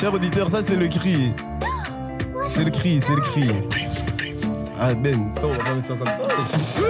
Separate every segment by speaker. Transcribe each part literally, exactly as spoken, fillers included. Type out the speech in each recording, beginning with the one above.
Speaker 1: Cher auditeur, ça c'est le cri. C'est le cri, c'est le cri. Ah Ben, ça on va pas mettre ça comme ça.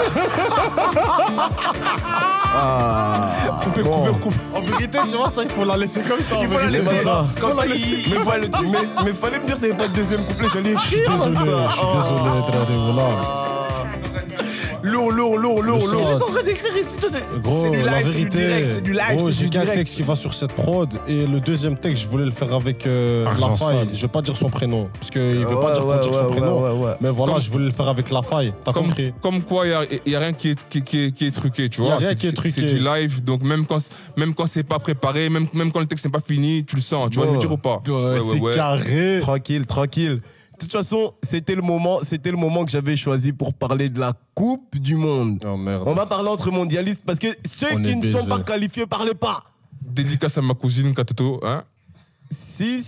Speaker 1: Ah.
Speaker 2: Coupez,
Speaker 1: bon.
Speaker 2: coupez, coupez. En vérité, tu vois, ça il faut la laisser comme ça.
Speaker 1: Il faut la laisser ça.
Speaker 2: Comme ça,
Speaker 1: il... mais, voilà, mais, mais fallait me dire que t'avais pas de deuxième couplet, j'allais écrire.
Speaker 2: Désolé, je suis désolé, Dradé, voilà.
Speaker 1: Lourd, lourd, lourd, lourd, lourd.
Speaker 2: J'étais
Speaker 1: en train d'écrire ici.
Speaker 2: Gros,
Speaker 3: C'est du
Speaker 2: la
Speaker 3: live, c'est du
Speaker 2: vérité,
Speaker 3: direct, c'est du live,
Speaker 2: gros,
Speaker 3: c'est
Speaker 2: j'ai
Speaker 3: du
Speaker 2: qu'un
Speaker 3: direct.
Speaker 2: texte qui va sur cette prod et le deuxième texte, je voulais le faire avec euh,
Speaker 4: Argent
Speaker 2: Lafaille.
Speaker 4: Sale.
Speaker 2: Je vais pas dire son prénom parce qu'il veut
Speaker 1: Ouais,
Speaker 2: pas dire,
Speaker 1: ouais,
Speaker 2: dire
Speaker 1: ouais,
Speaker 2: son
Speaker 1: ouais,
Speaker 2: prénom.
Speaker 1: ouais, ouais.
Speaker 2: Mais voilà,
Speaker 4: Comme-
Speaker 2: je voulais le faire avec Lafaille. T'as
Speaker 4: Comme,
Speaker 2: compris?
Speaker 4: comme quoi, il n'y a, a rien qui est, qui, qui est, qui est truqué, tu
Speaker 2: Y a
Speaker 4: vois.
Speaker 2: rien
Speaker 4: C'est-
Speaker 2: qui est
Speaker 4: c'est-
Speaker 2: truqué.
Speaker 4: C'est du live, donc même quand, même quand c'est pas préparé, même, même quand le texte n'est pas fini, tu le sens, tu vois, je veux dire ou pas?
Speaker 2: Ouais, c'est carré.
Speaker 1: Tranquille, tranquille. De toute façon, c'était le moment, c'était le moment que j'avais choisi pour parler de la Coupe du Monde.
Speaker 2: Oh merde.
Speaker 1: On va parler entre mondialistes parce que ceux
Speaker 2: On
Speaker 1: qui
Speaker 2: est
Speaker 1: ne sont
Speaker 2: baisés.
Speaker 1: pas qualifiés parlent pas.
Speaker 4: Dédicace à ma cousine Katoto, hein.
Speaker 1: Si,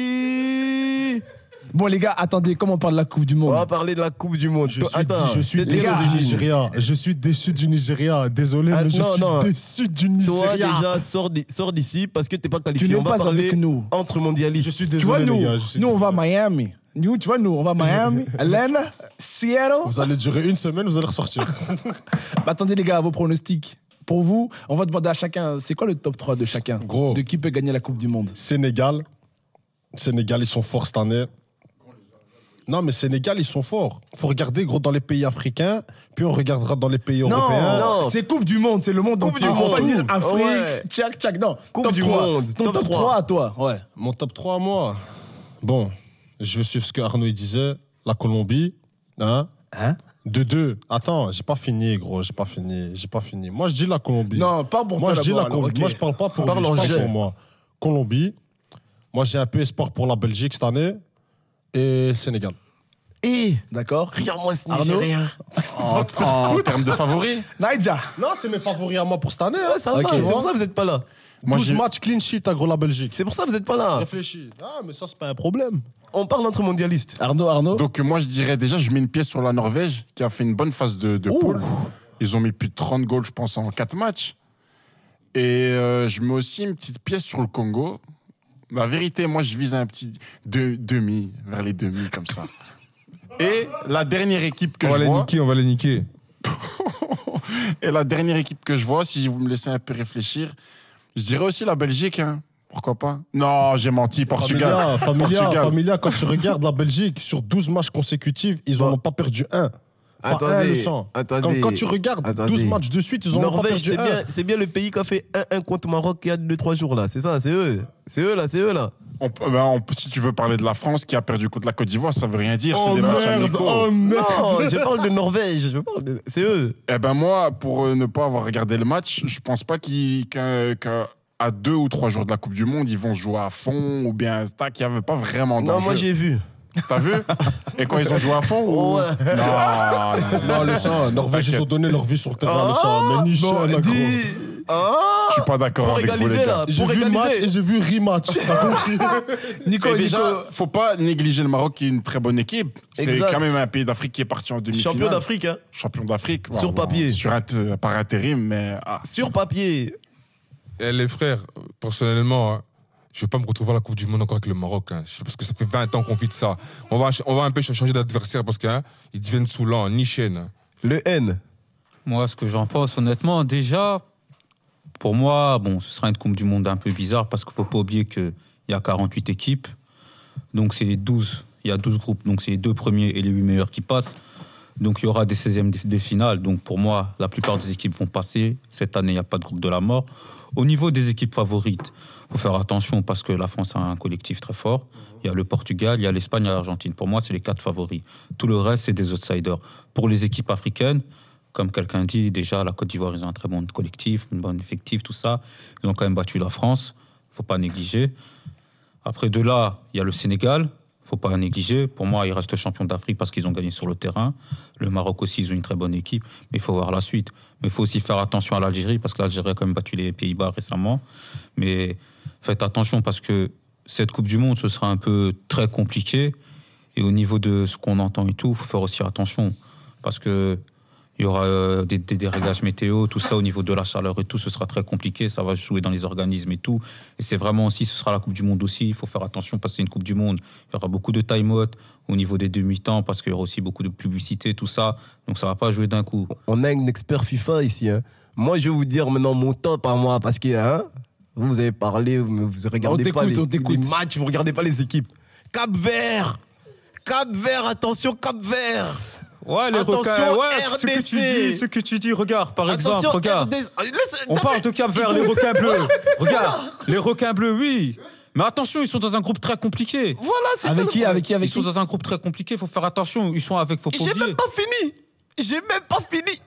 Speaker 1: si.
Speaker 3: Bon, les gars, attendez, comment on parle de la Coupe du
Speaker 1: On
Speaker 3: Monde?
Speaker 1: va parler de la Coupe du Monde.
Speaker 2: Je suis,
Speaker 1: Attends,
Speaker 2: je suis
Speaker 1: t'es
Speaker 2: déçu
Speaker 1: déjà
Speaker 2: du
Speaker 1: d'origine.
Speaker 2: Nigeria. Je suis déçu du Nigeria. Désolé,
Speaker 1: Ah,
Speaker 2: mais je
Speaker 1: non,
Speaker 2: suis
Speaker 1: non.
Speaker 2: déçu du
Speaker 1: Toi
Speaker 2: Nigeria.
Speaker 1: déjà, sors d'i- sors d'ici parce que t'es pas qualifié.
Speaker 3: n'es
Speaker 1: On va
Speaker 3: pas
Speaker 1: parler
Speaker 3: avec nous.
Speaker 1: entre mondialistes.
Speaker 2: Je suis
Speaker 3: Tu vois,
Speaker 2: désolé,
Speaker 3: nous,
Speaker 2: les gars. je suis
Speaker 3: nous, on
Speaker 2: désolé.
Speaker 3: va à Miami. Nous, tu vois, nous, on va à Miami, Atlanta, Seattle.
Speaker 2: Vous allez durer une semaine, vous allez ressortir.
Speaker 3: Bah, attendez, les gars, vos pronostics. Pour vous, on va demander à chacun, c'est quoi le top trois de chacun?
Speaker 2: Gros.
Speaker 3: De qui peut gagner la Coupe du Monde?
Speaker 2: Sénégal. Sénégal, ils sont forts cette année. Non, mais Sénégal, ils sont forts. Faut regarder, gros, dans les pays africains, puis on regardera dans les pays européens.
Speaker 1: non.
Speaker 3: c'est Coupe du Monde, c'est le monde
Speaker 1: Coupe
Speaker 3: entier.
Speaker 1: du
Speaker 3: On va pas
Speaker 1: monde.
Speaker 3: dire Afrique,
Speaker 1: Ouais.
Speaker 3: tchac, tchac, non.
Speaker 1: Coupe
Speaker 3: top
Speaker 1: du
Speaker 3: trois.
Speaker 1: monde,
Speaker 3: Ton
Speaker 1: top
Speaker 3: top,
Speaker 1: trois.
Speaker 3: trois à toi, ouais.
Speaker 2: Mon top trois à moi. Bon, je vais suivre ce que Arnaud il disait. La Colombie. Hein
Speaker 3: Hein?
Speaker 2: De deux. Attends, j'ai pas fini, gros. J'ai pas fini. J'ai pas fini. Moi, je dis la Colombie.
Speaker 3: Non, pas pour
Speaker 2: Moi,
Speaker 3: toi
Speaker 2: je dis
Speaker 3: d'abord,
Speaker 2: la
Speaker 3: alors,
Speaker 2: Colombie.
Speaker 3: ok.
Speaker 2: Moi, je parle pas pour
Speaker 1: Parle
Speaker 2: lui,
Speaker 1: en
Speaker 2: je parle
Speaker 1: jet.
Speaker 2: pour moi. Colombie. Moi, j'ai un peu espoir pour la Belgique cette année. Et Sénégal.
Speaker 1: Et
Speaker 3: D'accord.
Speaker 1: regarde-moi ce
Speaker 3: Arnaud
Speaker 1: Nigérien.
Speaker 4: En, en termes de favoris,
Speaker 3: Naïdja.
Speaker 2: Non, c'est mes favoris à moi pour cette année. hein.
Speaker 1: Ouais, ça
Speaker 3: Ok.
Speaker 1: va, c'est pour ça que vous êtes pas là.
Speaker 4: moi,
Speaker 2: douze
Speaker 4: j'ai-
Speaker 2: matchs clean sheet à gros la Belgique.
Speaker 1: C'est pour ça que vous êtes pas là.
Speaker 2: Réfléchis. Ah, mais ça, c'est pas un problème.
Speaker 1: On parle entre mondialistes.
Speaker 3: Arnaud, Arnaud.
Speaker 4: donc moi je dirais déjà, je mets une pièce sur la Norvège qui a fait une bonne phase de, de poule. Ils ont mis plus de trente goals, je pense, en quatre matchs. Et euh, je mets aussi une petite pièce sur le Congo. La vérité, moi je vise un petit de- demi, vers les demi comme ça. Et la dernière équipe que
Speaker 5: On va
Speaker 4: je
Speaker 5: les
Speaker 4: vois,
Speaker 5: niquer, on va les niquer.
Speaker 4: et la dernière équipe que je vois, si vous me laissez un peu réfléchir, je dirais aussi la Belgique, hein. Pourquoi pas? Non, j'ai menti, Portugal.
Speaker 2: Familia, Familia,
Speaker 4: Portugal.
Speaker 2: Familia, quand tu regardes la Belgique, sur douze matchs consécutifs, ils n'en ont pas perdu un. Pas
Speaker 1: Attendez,
Speaker 2: un, le sang.
Speaker 1: attendez.
Speaker 2: Quand, quand tu regardes
Speaker 1: Attendez.
Speaker 2: douze matchs de suite, ils n'en ont pas
Speaker 1: Norvège,
Speaker 2: perdu
Speaker 1: c'est
Speaker 2: un.
Speaker 1: bien, c'est bien le pays qui a fait un un contre Maroc il y a deux trois jours là. C'est ça, c'est eux. C'est eux là, c'est eux là.
Speaker 4: On peut- ben, on peut- si tu veux parler de la France qui a perdu contre la Côte d'Ivoire, ça veut rien dire.
Speaker 2: Oh
Speaker 4: c'est des matchs
Speaker 2: merde,
Speaker 4: amicaux.
Speaker 2: oh merde.
Speaker 1: Non, je parle de Norvège. Je parle de... C'est eux.
Speaker 4: Eh ben moi, pour euh, ne pas avoir regardé le match, je pense pas qu'il- qu'un- qu'à à deux ou trois jours de la Coupe du Monde, ils vont se jouer à fond ou bien tac, il n'y avait pas vraiment d'enjeu.
Speaker 1: Non, moi j'ai vu.
Speaker 4: T'as vu? Et quand ils ont joué à fond ou...
Speaker 1: Ouais.
Speaker 4: Non, non,
Speaker 2: Non, le sang, Norvège, ils ont donné leur vie sur le terrain, le
Speaker 1: Ah,
Speaker 2: sang. Mais Nichel, là, gros.
Speaker 1: Ah,
Speaker 4: je suis pas d'accord
Speaker 1: pour
Speaker 4: avec vous, les
Speaker 1: égaliser
Speaker 4: gars.
Speaker 1: là.
Speaker 2: J'ai
Speaker 1: Pour
Speaker 2: vu le match et
Speaker 1: égaliser.
Speaker 2: j'ai vu rematch. T'as compris?
Speaker 3: Nico,
Speaker 4: Et
Speaker 3: Nico.
Speaker 4: déjà, faut pas négliger le Maroc qui est une très bonne équipe. C'est
Speaker 1: Exact.
Speaker 4: quand même un pays d'Afrique qui est parti en demi-finale.
Speaker 1: Champion d'Afrique, hein.
Speaker 4: Champion d'Afrique.
Speaker 1: Sur
Speaker 4: Bon,
Speaker 1: papier.
Speaker 4: bon, sur int- par intérim, mais... ah.
Speaker 1: Sur papier.
Speaker 5: Eh, les frères, personnellement, hein, je vais pas me retrouver à la Coupe du Monde encore avec le Maroc. Hein, parce que ça fait vingt ans qu'on vit de ça. On va, on va un peu changer d'adversaire parce qu'ils hein, deviennent saoulants, ni chaîne.
Speaker 1: Le N.
Speaker 6: Moi, ce que j'en pense, honnêtement, déjà, pour moi, bon, ce sera une Coupe du Monde un peu bizarre parce qu'il ne faut pas oublier qu'il y a quarante-huit équipes. Donc, c'est les douze. Il y a douze groupes. Donc, c'est les deux premiers et les huit meilleurs qui passent. Donc, il y aura des seizièmes des finales. Donc, pour moi, la plupart des équipes vont passer. Cette année, il n'y a pas de groupe de la mort. Au niveau des équipes favorites, il faut faire attention parce que la France a un collectif très fort. Il y a le Portugal, il y a l'Espagne, il y a l'Argentine. Pour moi, c'est les quatre favoris. Tout le reste, c'est des outsiders. Pour les équipes africaines, comme quelqu'un dit, déjà, la Côte d'Ivoire, ils ont un très bon collectif, un bon effectif, tout ça. Ils ont quand même battu la France. Il ne faut pas négliger. Après, de là, il y a le Sénégal. Il ne faut pas négliger. Pour moi, ils restent champions d'Afrique parce qu'ils ont gagné sur le terrain. Le Maroc aussi, ils ont une très bonne équipe. Mais il faut voir la suite. Mais il faut aussi faire attention à l'Algérie parce que l'Algérie a quand même battu les Pays-Bas récemment. Mais faites attention parce que cette Coupe du Monde, ce sera un peu très compliqué. Et au niveau de ce qu'on entend et tout, il faut faire aussi attention. Parce que il Il y aura euh, des, des, des réglages météo, tout ça au niveau de la chaleur et tout, ce sera très compliqué. Ça va jouer dans les organismes et tout. Et c'est vraiment aussi, ce sera la Coupe du Monde aussi. Il faut faire attention parce que c'est une Coupe du Monde. Il y aura beaucoup de time-out au niveau des demi-temps parce qu'il y aura aussi beaucoup de publicité, tout ça. Donc ça ne va pas jouer d'un coup.
Speaker 1: On a un expert FIFA ici. Hein. Moi, je vais vous dire maintenant mon top à moi parce que hein, vous, vous avez parlé, vous ne regardez pas les, les matchs, vous ne regardez pas les équipes. Cap-Vert Cap-Vert, attention, Cap-Vert.
Speaker 6: Ouais, les
Speaker 1: attention,
Speaker 6: requins, ouais,
Speaker 1: R D C.
Speaker 6: ce que tu dis, ce que tu dis, regarde, par
Speaker 1: attention,
Speaker 6: exemple, regarde.
Speaker 1: R D C. Laisse,
Speaker 6: on parle de Cap-Vert, les requins bleus. Regarde, les requins bleus, oui. Mais attention, ils sont dans un groupe très compliqué.
Speaker 1: Voilà, c'est
Speaker 3: avec
Speaker 1: ça.
Speaker 3: Qui, avec qui, avec
Speaker 6: Ils
Speaker 3: qui
Speaker 6: sont dans un groupe très compliqué, il faut faire attention. Ils sont avec, faut pas
Speaker 1: J'ai
Speaker 6: oublier.
Speaker 1: même pas fini. J'ai même pas fini.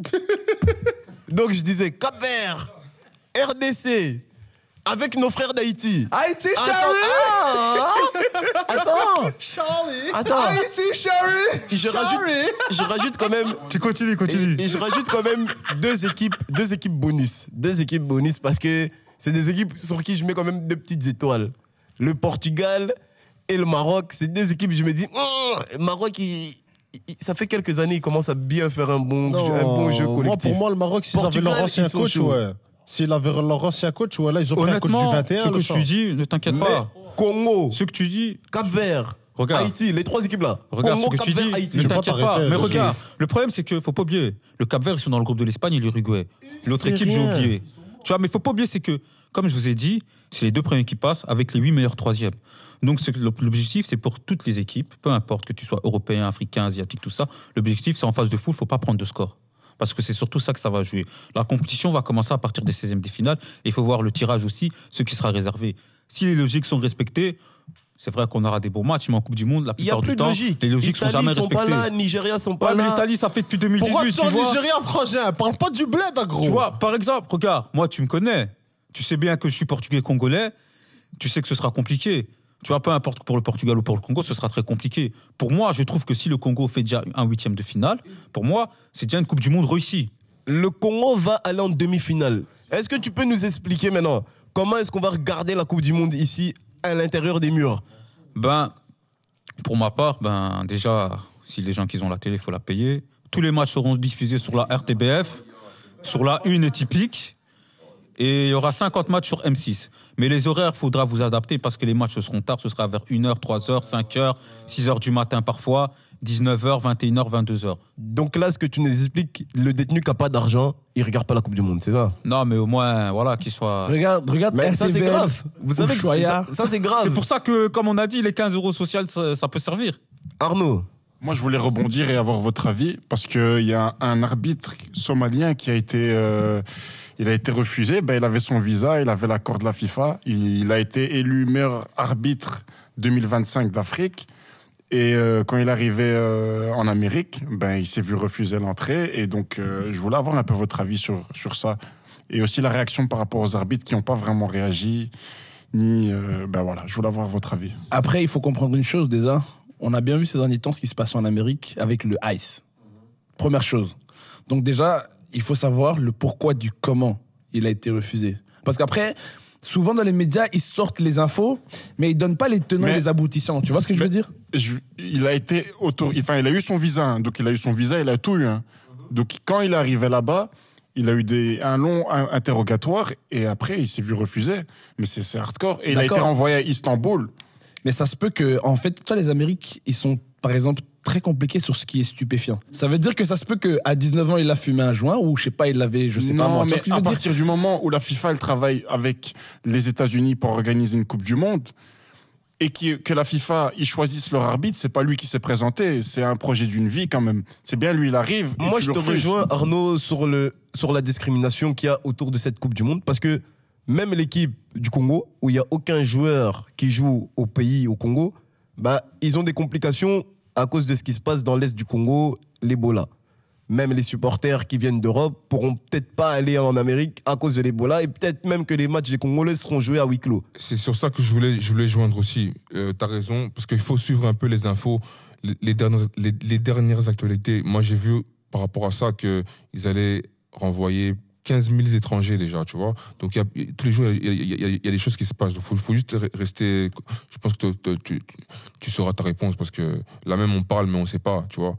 Speaker 1: Donc je disais Cap-Vert, R D C, avec nos frères d'Haïti.
Speaker 3: Haïti,
Speaker 1: Attends,
Speaker 3: Charlie.
Speaker 1: ah, attends,
Speaker 2: Charlie.
Speaker 1: attends.
Speaker 3: Haïti, Charlie.
Speaker 1: Je rajoute, je rajoute quand même.
Speaker 4: Tu continues, continue.
Speaker 1: Et, et je rajoute quand même deux équipes, deux équipes bonus, deux équipes bonus parce que c'est des équipes sur qui je mets quand même deux petites étoiles. Le Portugal et le Maroc, c'est deux équipes. Je me dis, oh, le Maroc, il, il, ça fait quelques années, il commence à bien faire un bon,
Speaker 2: Non,
Speaker 1: jeu, un bon jeu collectif.
Speaker 2: Moi, pour moi, le Maroc, s'ils avaient
Speaker 1: Portugal,
Speaker 2: leur ancien
Speaker 1: ils sont
Speaker 2: coach,
Speaker 1: chauds.
Speaker 2: ouais. S'ils avaient leur ancien coach, ouais, là, ils ont pris un coach du
Speaker 6: Honnêtement,
Speaker 2: vingt et un.
Speaker 6: ce que
Speaker 2: le
Speaker 6: tu
Speaker 2: soir.
Speaker 6: dis, ne t'inquiète
Speaker 1: Mais
Speaker 6: pas.
Speaker 1: Congo,
Speaker 6: Ce que tu dis,
Speaker 1: Cap-Vert,
Speaker 6: Regarde.
Speaker 1: Haïti, les trois équipes là.
Speaker 6: regarde
Speaker 1: Congo,
Speaker 6: ce que tu
Speaker 1: Cap-Vert,
Speaker 6: dis,
Speaker 1: Haïti.
Speaker 6: ne
Speaker 2: Je vais pas
Speaker 6: t'inquiète pas.
Speaker 2: t'arrêter,
Speaker 6: Mais
Speaker 2: je
Speaker 6: regarde, le problème, c'est qu'il faut pas oublier. Le Cap-Vert, ils sont dans le groupe de l'Espagne et l'Uruguay. L'autre
Speaker 1: C'est
Speaker 6: équipe, j'ai
Speaker 1: rien.
Speaker 6: oublié. Tu vois, mais il faut pas oublier, c'est que, comme je vous ai dit, c'est les deux premiers qui passent avec les huit meilleurs troisièmes. Donc, c'est que l'objectif, c'est pour toutes les équipes, peu importe que tu sois européen, africain, asiatique, tout ça. L'objectif, c'est en phase de foule, il faut pas prendre de score. Parce que c'est surtout ça que ça va jouer. La compétition va commencer à partir des seizièmes des finales. Et il faut voir le tirage aussi, ce qui sera réservé. Si les logiques sont respectées, c'est vrai qu'on aura des bons matchs, mais en Coupe du Monde, la
Speaker 1: Il n'y a
Speaker 6: plupart
Speaker 1: plus
Speaker 6: du
Speaker 1: de
Speaker 6: temps,
Speaker 1: logique.
Speaker 6: les logiques sont
Speaker 1: Italie
Speaker 6: jamais
Speaker 1: sont pas
Speaker 6: respectées.
Speaker 1: là, Nigeria sont pas
Speaker 6: Ouais, mais
Speaker 1: là.
Speaker 6: l'Italie, ça fait depuis deux mille
Speaker 2: Pourquoi tu
Speaker 6: dix-huit,
Speaker 2: sors
Speaker 6: tu vois.
Speaker 2: Nigeria, frangin? Parle pas du bled, gros.
Speaker 6: Tu vois, par exemple, regarde, moi, tu me connais. Tu sais bien que je suis portugais-congolais. Tu sais que ce sera compliqué. Tu vois, peu importe pour le Portugal ou pour le Congo, ce sera très compliqué. Pour moi, je trouve que si le Congo fait déjà un huitième de finale, pour moi, c'est déjà une Coupe du Monde réussie.
Speaker 1: Le Congo va aller en demi-finale. Est-ce que tu peux nous expliquer maintenant comment est-ce qu'on va regarder la Coupe du Monde ici à l'intérieur des murs?
Speaker 6: Ben, pour ma part, ben, déjà, si les gens qui ont la télé, il faut la payer. Tous les matchs seront diffusés sur la R T B F, sur la une est typique. Et il y aura cinquante matchs sur M six. Mais les horaires, il faudra vous adapter parce que les matchs seront tard. Ce sera vers une heure, trois heures, cinq heures, six heures du matin parfois, dix-neuf heures, vingt et une heures, vingt-deux heures.
Speaker 1: Donc là, ce que tu nous expliques, le détenu qui n'a pas d'argent, il ne regarde pas la Coupe du Monde, c'est ça?
Speaker 6: Non, mais au moins, voilà, qu'il soit...
Speaker 3: Regarde, regarde
Speaker 1: Mais ça, c'est
Speaker 3: R T V L,
Speaker 1: grave. Vous savez que
Speaker 3: Ushuaïa.
Speaker 1: ça, ça, c'est grave.
Speaker 6: C'est pour ça que, comme on a dit, les quinze euros sociaux, ça, ça peut servir.
Speaker 1: Arnaud,
Speaker 4: Moi, je voulais rebondir et avoir votre avis parce qu'il y a un arbitre somalien qui a été, euh, il a été refusé. Ben, il avait son visa, il avait l'accord de la FIFA. Il, il a été élu meilleur arbitre deux mille vingt-cinq d'Afrique. Et euh, quand il arrivait euh, en Amérique, ben, il s'est vu refuser l'entrée. Et donc, euh, je voulais avoir un peu votre avis sur, sur ça. Et aussi la réaction par rapport aux arbitres qui n'ont pas vraiment réagi. Ni, euh, ben voilà, je voulais avoir votre avis.
Speaker 3: Après, il faut comprendre une chose déjà. On a bien vu ces derniers temps ce qui se passe en Amérique avec le ICE. Première chose. Donc déjà, il faut savoir le pourquoi du comment il a été refusé. Parce qu'après, souvent dans les médias, ils sortent les infos, mais ils donnent pas les tenants
Speaker 4: Mais-
Speaker 3: et les aboutissants. Tu vois ce que je veux dire?
Speaker 4: Je- il a été auto, enfin, il a eu son visa, hein. Donc il a eu son visa, il a tout eu, hein. Donc quand il est arrivé là-bas, il a eu des, un long un- interrogatoire et après il s'est vu refuser. Mais c'est c'est hardcore. Et il a
Speaker 3: D'accord.
Speaker 4: été renvoyé à Istanbul.
Speaker 3: Mais ça se peut que, en fait, tu vois, les Amériques, ils sont, par exemple, très compliqués sur ce qui est stupéfiant. Ça veut dire que ça se peut qu'à dix-neuf ans, il a fumé un joint ou, je sais pas, il l'avait, je sais
Speaker 4: non,
Speaker 3: pas moi. Tu vois
Speaker 4: mais
Speaker 3: ce que je
Speaker 4: à
Speaker 3: veux dire?
Speaker 4: partir du moment où la FIFA elle travaille avec les États-Unis pour organiser une Coupe du Monde et qui- que la FIFA ils choisissent leur arbitre, c'est pas lui qui s'est présenté, c'est un projet d'une vie quand même. C'est bien lui il arrive. et
Speaker 1: moi
Speaker 4: tu
Speaker 1: je
Speaker 4: le
Speaker 1: te
Speaker 4: refuses.
Speaker 1: rejoins, Arnaud, sur, le, sur la discrimination qu'il y a autour de cette Coupe du Monde. Parce que même l'équipe du Congo, où il n'y a aucun joueur qui joue au pays, au Congo, bah, ils ont des complications à cause de ce qui se passe dans l'Est du Congo, l'Ebola. Même les supporters qui viennent d'Europe pourront peut-être pas aller en Amérique à cause de l'Ebola et peut-être même que les matchs des Congolais seront joués à huis clos.
Speaker 5: C'est sur ça que je voulais, je voulais joindre aussi. Euh, T'as raison, parce qu'il faut suivre un peu les infos, les, les dernières, les, les dernières actualités. Moi, j'ai vu par rapport à ça qu'ils allaient renvoyer quinze mille étrangers déjà, tu vois. Donc, il y a, tous les jours, il y a, il y a- il y a des choses qui se passent. Donc, il faut, faut juste re- rester... Je pense que te- te- tu, tu sauras ta réponse, parce que là même, on parle, mais on ne sait pas, tu vois.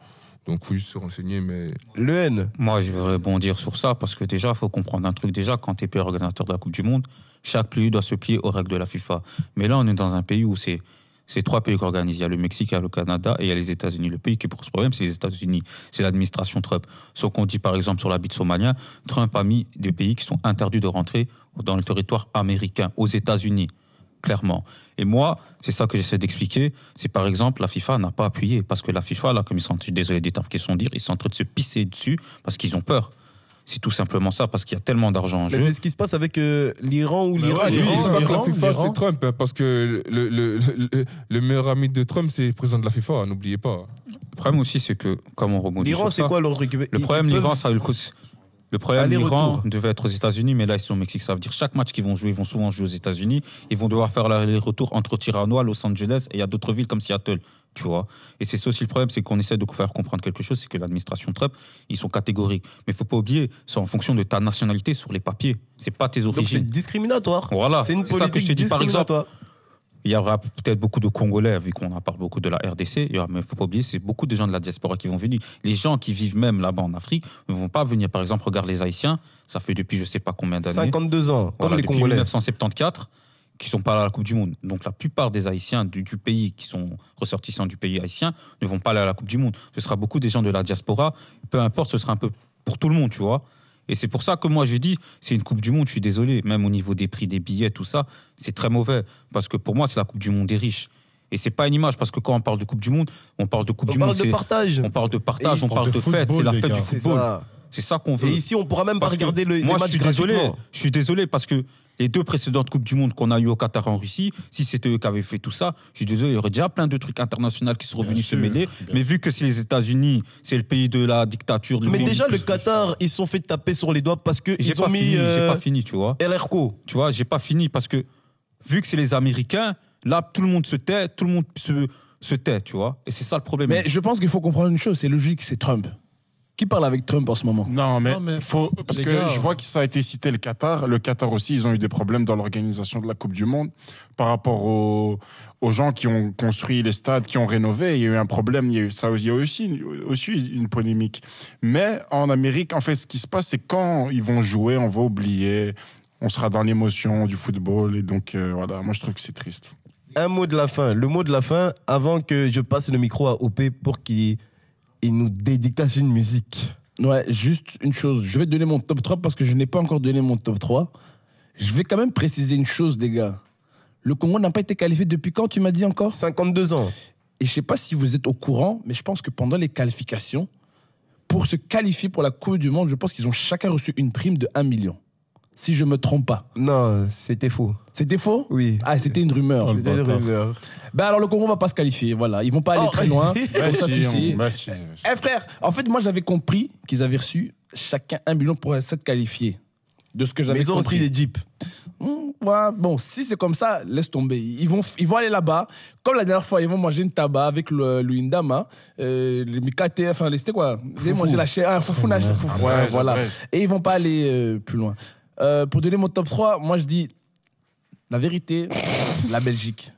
Speaker 5: Donc, il faut juste se renseigner, mais...
Speaker 1: Le N.
Speaker 6: Moi, je vais rebondir sur ça parce que déjà, il faut comprendre un truc. Déjà, quand tu es pays organisateur de la Coupe du Monde, chaque pays doit se plier aux règles de la FIFA. Mais là, on est dans un pays où c'est, c'est trois pays qui organisent. Il y a le Mexique, il y a le Canada et il y a les États-Unis. Le pays qui pose problème, c'est les États-Unis. C'est l'administration Trump. Ce qu'on dit, par exemple, sur la bite somalien, Trump a mis des pays qui sont interdits de rentrer dans le territoire américain, aux États-Unis. Clairement. Et moi, c'est ça que j'essaie d'expliquer. C'est par exemple, la FIFA n'a pas appuyé. Parce que la FIFA, là, comme ils sont, je suis désolé des termes qu'ils sont dire, ils sont en train de se pisser dessus parce qu'ils ont peur. C'est tout simplement ça, parce qu'il y a tellement d'argent en
Speaker 1: Mais
Speaker 6: jeu.
Speaker 1: c'est ce qui se passe avec euh, l'Iran ou l'Irak.
Speaker 2: ouais,
Speaker 5: Oui,
Speaker 2: l'Iran,
Speaker 5: c'est pas que la
Speaker 2: l'Iran,
Speaker 5: FIFA,
Speaker 2: l'Iran.
Speaker 5: c'est Trump, hein, parce que le, le, le, le meilleur ami de Trump, c'est le président de la FIFA, n'oubliez pas.
Speaker 6: Le problème aussi, c'est que, comme on rebondit
Speaker 1: L'Iran,
Speaker 6: sur
Speaker 1: c'est
Speaker 6: ça,
Speaker 1: quoi leur truc?
Speaker 6: le
Speaker 1: Ils
Speaker 6: problème,
Speaker 1: peuvent-
Speaker 6: l'Iran, ça a eu le coup. Le problème,
Speaker 1: Aller-retour.
Speaker 6: l'Iran devait être aux États-Unis, mais là, ils sont au Mexique. Ça veut dire chaque match qu'ils vont jouer, ils vont souvent jouer aux États-Unis. Ils vont devoir faire l'aller-retour entre Tirano, Los Angeles, et il y a d'autres villes comme Seattle, tu vois. Et c'est ça aussi le problème, c'est qu'on essaie de faire comprendre quelque chose, c'est que l'administration Trump, ils sont catégoriques. Mais il faut pas oublier, c'est en fonction de ta nationalité sur les papiers. C'est pas tes
Speaker 1: Donc c'est
Speaker 6: origines.
Speaker 1: discriminatoire.
Speaker 6: Voilà.
Speaker 1: C'est une
Speaker 6: C'est ça que
Speaker 1: politique
Speaker 6: je te dis, par exemple.
Speaker 1: discriminatoire.
Speaker 6: Il y aura peut-être beaucoup de Congolais, vu qu'on en parle beaucoup de la R D C, il y aura- mais il ne faut pas oublier, c'est beaucoup de gens de la diaspora qui vont venir. Les gens qui vivent même là-bas en Afrique ne vont pas venir. Par exemple, regarde les Haïtiens, ça fait depuis je ne sais pas combien d'années.
Speaker 1: cinquante-deux ans, comme
Speaker 6: Voilà,
Speaker 1: les
Speaker 6: depuis
Speaker 1: Congolais.
Speaker 6: mille neuf cent soixante-quatorze, qui sont pas allés à la Coupe du Monde. Donc la plupart des Haïtiens du, du pays, qui sont ressortissants du pays haïtien, ne vont pas aller à la Coupe du Monde. Ce sera beaucoup des gens de la diaspora, peu importe, ce sera un peu pour tout le monde, tu vois. Et c'est pour ça que moi je dis, c'est une Coupe du Monde, je suis désolé, même au niveau des prix des billets, tout ça, c'est très mauvais. Parce que pour moi, c'est la Coupe du Monde des riches. Et c'est pas une image, parce que quand on parle de Coupe du Monde, on parle de Coupe
Speaker 1: On
Speaker 6: du
Speaker 1: parle
Speaker 6: Monde.
Speaker 1: de
Speaker 6: c'est-
Speaker 1: partage.
Speaker 6: On parle de partage,
Speaker 1: Et
Speaker 6: on
Speaker 1: on
Speaker 6: parle
Speaker 2: parle
Speaker 6: de,
Speaker 2: de
Speaker 6: fête, c'est
Speaker 2: football,
Speaker 6: la
Speaker 2: les
Speaker 6: fête
Speaker 2: gars.
Speaker 6: du
Speaker 1: C'est
Speaker 6: football.
Speaker 1: ça.
Speaker 6: C'est ça qu'on veut.
Speaker 1: Et ici, on pourra même pas
Speaker 6: Parce que
Speaker 1: regarder le, les
Speaker 6: moi,
Speaker 1: matchs
Speaker 6: je suis désolé.
Speaker 1: gratuitement.
Speaker 6: Je suis désolé parce que les deux précédentes Coupes du Monde qu'on a eues au Qatar et en Russie, si c'était eux qui avaient fait tout ça, je suis désolé, il y aurait déjà plein de trucs internationaux qui seraient
Speaker 2: Bien
Speaker 6: venus se
Speaker 2: sûr,
Speaker 6: mêler.
Speaker 2: bien
Speaker 6: Mais vu que c'est les États-Unis, c'est le pays de la dictature. le
Speaker 1: Mais
Speaker 6: pays
Speaker 1: déjà,
Speaker 6: plus-
Speaker 1: le Qatar, ils se sont fait taper sur les doigts parce
Speaker 6: J'ai
Speaker 1: qu'ils
Speaker 6: pas
Speaker 1: ont mis
Speaker 6: fini, j'ai
Speaker 1: euh,
Speaker 6: pas fini, tu vois.
Speaker 1: L R C O.
Speaker 6: Tu vois, j'ai pas fini parce que vu que c'est les Américains, là, tout le monde se tait, tout le monde se, se tait, tu vois. Et c'est ça le problème.
Speaker 3: Mais je pense qu'il faut comprendre une chose, c'est logique, c'est Trump. Qui parle avec Trump en ce moment?
Speaker 4: Non, mais,
Speaker 2: Non, mais
Speaker 4: faut, parce
Speaker 2: les
Speaker 4: que
Speaker 2: gars-
Speaker 4: je vois que ça a été cité le Qatar. Le Qatar aussi, ils ont eu des problèmes dans l'organisation de la Coupe du Monde par rapport aux, aux gens qui ont construit les stades, qui ont rénové. Il y a eu un problème, il y a eu, ça, il y a eu aussi, aussi une polémique. Mais en Amérique, en fait, ce qui se passe, c'est quand ils vont jouer, on va oublier, on sera dans l'émotion du football. Et donc, euh, voilà, moi, je trouve que c'est triste.
Speaker 1: Un mot de la fin. Le mot de la fin, avant que je passe le micro à O P pour qu'il il nous dédictace une musique.
Speaker 3: Ouais, juste une chose. Je vais donner mon top trois parce que je n'ai pas encore donné mon top trois. Je vais quand même préciser une chose, les gars. Le Congo n'a pas été qualifié depuis quand, tu m'as dit encore?
Speaker 1: cinquante-deux ans.
Speaker 3: Et je sais pas si vous êtes au courant, mais je pense que pendant les qualifications, pour se qualifier pour la Coupe du Monde, je pense qu'ils ont chacun reçu une prime de un million. Si je me trompe pas.
Speaker 1: Non, c'était faux.
Speaker 3: C'était faux?
Speaker 1: Oui.
Speaker 3: Ah, c'était une rumeur.
Speaker 2: Oh, le
Speaker 1: C'était une
Speaker 2: bâtard.
Speaker 1: rumeur.
Speaker 3: Ben alors le Congo va pas se qualifier, voilà. Ils vont pas aller
Speaker 1: Oh.
Speaker 3: très loin.
Speaker 4: Bah,
Speaker 3: Comme ça,
Speaker 4: si,
Speaker 3: tu
Speaker 4: on-
Speaker 3: sais.
Speaker 4: bah, si, bah, si.
Speaker 3: Eh frère, en fait, moi j'avais compris qu'ils avaient reçu chacun un million pour s'être qualifiés. De ce que j'avais
Speaker 1: Mais ils ont
Speaker 3: compris.
Speaker 1: reçu des jeeps.
Speaker 3: Mmh, ouais, bon, si c'est comme ça, laisse tomber. Ils vont, ils vont aller là-bas. Comme la dernière fois, ils vont manger une tabac avec le, le Indama, euh, le Mikate, enfin, les- c'était quoi? Ils vont manger la chair, un foufou, la chair, foufou.
Speaker 4: Ouais,
Speaker 3: Ouais, voilà.
Speaker 4: ouais.
Speaker 3: Et ils vont pas aller euh, plus loin. Euh, pour donner mon top trois, moi je dis la vérité, la Belgique.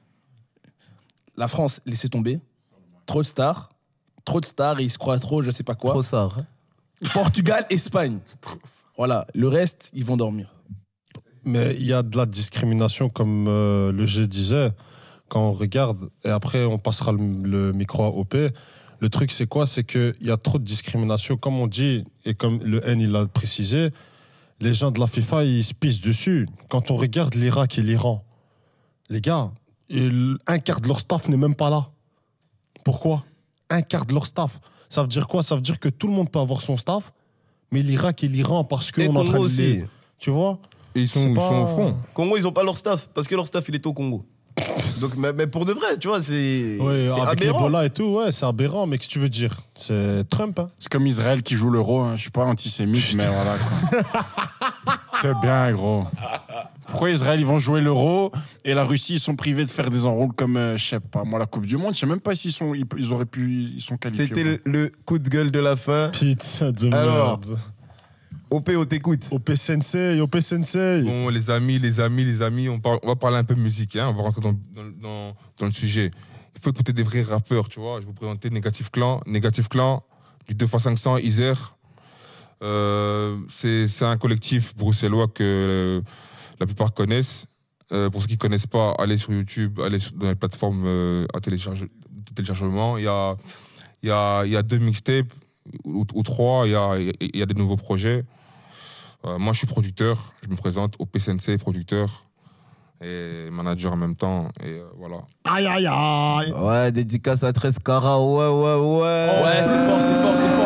Speaker 3: La France, laissez tomber. Trop de stars. Trop de stars et ils se croient trop, je sais pas quoi.
Speaker 1: Trop ça.
Speaker 3: Portugal, Espagne. Voilà, le reste, ils vont dormir.
Speaker 2: Mais il y a de la discrimination, comme euh, le G disait, quand on regarde, et après on passera le, le micro à O P. Le truc, c'est quoi? C'est qu'il y a trop de discrimination, comme on dit, et comme le N il l'a précisé, les gens de la FIFA, ils se pissent dessus. Quand on regarde l'Irak et l'Iran, les gars, il- un quart de leur staff n'est même pas là. Pourquoi? Un quart de leur staff. Ça veut dire quoi? Ça veut dire que tout le monde peut avoir son staff, mais l'Irak et l'Iran, parce
Speaker 1: Et
Speaker 2: qu'on est en
Speaker 1: Congo
Speaker 2: train de
Speaker 1: aussi.
Speaker 2: les- Tu vois?
Speaker 5: Et ils sont,
Speaker 2: C'est
Speaker 5: ils
Speaker 2: pas-
Speaker 5: sont au front.
Speaker 1: Congo, ils ont pas leur staff parce que leur staff, il est au Congo. Donc, mais, mais pour de vrai, tu vois, c'est
Speaker 2: Ouais,
Speaker 1: c'est
Speaker 2: avec
Speaker 1: aberrant.
Speaker 2: l'Ebola et tout, ouais, c'est aberrant, mais qu'est-ce que tu veux dire? C'est Trump, hein?
Speaker 4: C'est comme Israël qui joue l'euro. Hein. Je suis pas antisémite, mais voilà. quoi. C'est bien, gros. Pourquoi Israël, ils vont jouer l'euro et la Russie, ils sont privés de faire des enrôles comme, euh, je sais pas, moi, la Coupe du Monde. Je sais même pas s'ils sont, ils, ils auraient pu, ils sont qualifiés.
Speaker 1: C'était
Speaker 4: ou pas.
Speaker 1: le, le coup de gueule de la fin.
Speaker 2: Pizza de
Speaker 1: Alors.
Speaker 2: merde.
Speaker 1: O P, on t'écoute.
Speaker 2: O P Sensei, O P Sensei.
Speaker 5: Bon, les amis, les amis, les amis, on, parle- on va parler un peu musique, hein, on va rentrer dans, dans, dans, dans le sujet. Il faut écouter des vrais rappeurs, tu vois. Je vais vous présenter Negative Clan. Negative Clan, du deux fois cinq cents Isère. Euh, c'est, c'est un collectif bruxellois que euh, la plupart connaissent. Euh, pour ceux qui ne connaissent pas, allez sur YouTube, allez sur, dans les plateformes euh, à télécharge, de téléchargement. Il y a, il y, a, il y a deux mixtapes ou, ou trois, il y a, il y a des nouveaux projets. Euh, moi, je suis producteur, je me présente au P Sensei, producteur et manager en même temps. Et euh, voilà.
Speaker 7: Aïe, aïe, aïe.
Speaker 1: Ouais, dédicace à treize Cara, ouais, ouais, ouais.
Speaker 3: Ouais, c'est fort, c'est fort, c'est fort.